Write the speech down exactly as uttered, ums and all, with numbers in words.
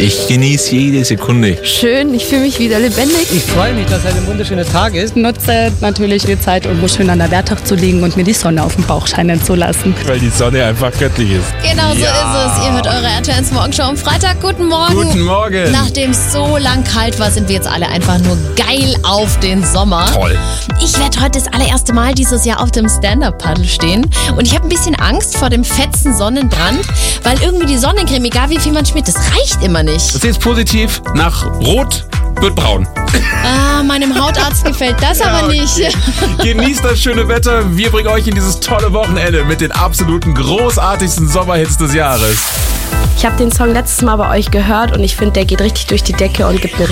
Ich genieße jede Sekunde. Schön, ich fühle mich wieder lebendig. Ich freue mich, dass es ein wunderschöner Tag ist. Ich nutze natürlich die Zeit, irgendwo schön an der Werdach zu liegen und mir die Sonne auf den Bauch scheinen zu lassen. Weil die Sonne einfach göttlich ist. Genau so Ja. ist es. Ihr hört eure R T L eins Morgenshow am Freitag. Guten Morgen. Guten Morgen. Nachdem es so lang kalt war, sind wir jetzt alle einfach nur geil auf den Sommer. Toll. Ich werde heute das allererste Mal dieses Jahr auf dem Stand-Up-Paddle stehen. Und ich habe ein bisschen Angst vor dem fetzen Sonnenbrand, weil irgendwie die Sonnencreme, egal wie viel man schmiert, das reicht immer nicht. Das ist positiv. Nach Rot wird braun. Ah, meinem Hautarzt gefällt das Ja, aber nicht. okay. Genießt das schöne Wetter. Wir bringen euch in dieses tolle Wochenende mit den absoluten großartigsten Sommerhits des Jahres. Ich habe den Song letztes Mal bei euch gehört und ich finde, der geht richtig durch die Decke und gibt eine